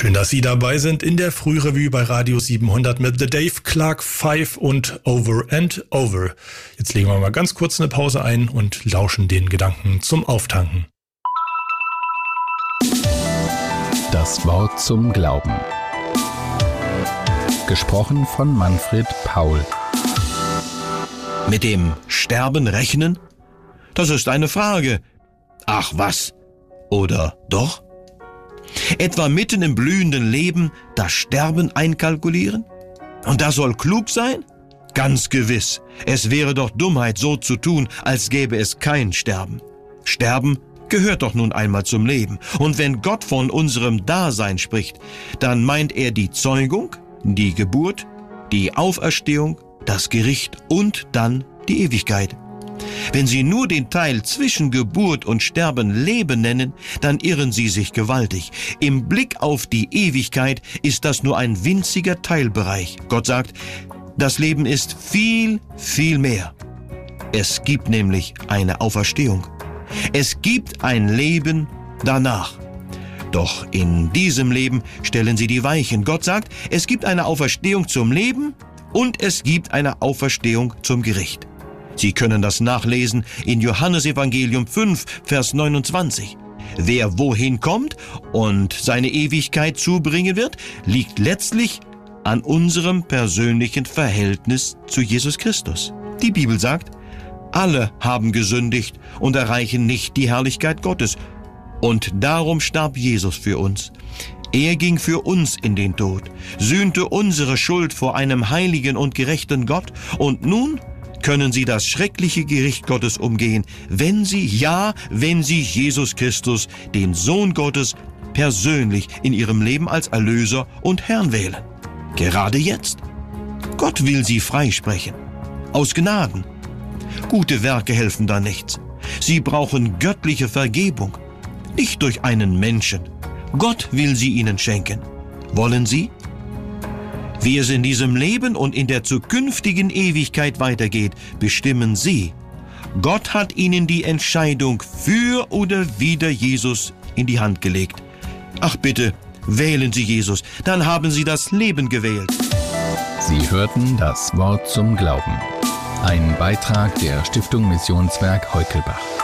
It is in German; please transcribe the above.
Schön, dass Sie dabei sind in der Frührevue bei Radio 700 mit The Dave Clark 5 und Over and Over. Jetzt legen wir mal ganz kurz eine Pause ein und lauschen den Gedanken zum Auftanken. Das Wort zum Glauben. Gesprochen von Manfred Paul. Mit dem Sterben rechnen? Das ist eine Frage. Ach was? Oder doch? Etwa mitten im blühenden Leben das Sterben einkalkulieren? Und das soll klug sein? Ganz gewiss. Es wäre doch Dummheit, so zu tun, als gäbe es kein Sterben. Sterben gehört doch nun einmal zum Leben. Und wenn Gott von unserem Dasein spricht, dann meint er die Zeugung, die Geburt, die Auferstehung, das Gericht und dann die Ewigkeit. Wenn Sie nur den Teil zwischen Geburt und Sterben Leben nennen, dann irren Sie sich gewaltig. Im Blick auf die Ewigkeit ist das nur ein winziger Teilbereich. Gott sagt, das Leben ist viel, viel mehr. Es gibt nämlich eine Auferstehung. Es gibt ein Leben danach. Doch in diesem Leben stellen Sie die Weichen. Gott sagt, es gibt eine Auferstehung zum Leben und es gibt eine Auferstehung zum Gericht. Sie können das nachlesen in Johannesevangelium 5, Vers 29. Wer wohin kommt und seine Ewigkeit zubringen wird, liegt letztlich an unserem persönlichen Verhältnis zu Jesus Christus. Die Bibel sagt, alle haben gesündigt und erreichen nicht die Herrlichkeit Gottes. Und darum starb Jesus für uns. Er ging für uns in den Tod, sühnte unsere Schuld vor einem heiligen und gerechten Gott und nun können Sie das schreckliche Gericht Gottes umgehen, wenn Sie Jesus Christus, den Sohn Gottes, persönlich in Ihrem Leben als Erlöser und Herrn wählen. Gerade jetzt. Gott will Sie freisprechen. Aus Gnaden. Gute Werke helfen da nichts. Sie brauchen göttliche Vergebung. Nicht durch einen Menschen. Gott will sie Ihnen schenken. Wollen Sie? Wie es in diesem Leben und in der zukünftigen Ewigkeit weitergeht, bestimmen Sie. Gott hat Ihnen die Entscheidung für oder wider Jesus in die Hand gelegt. Ach bitte, wählen Sie Jesus, dann haben Sie das Leben gewählt. Sie hörten das Wort zum Glauben. Ein Beitrag der Stiftung Missionswerk Heukelbach.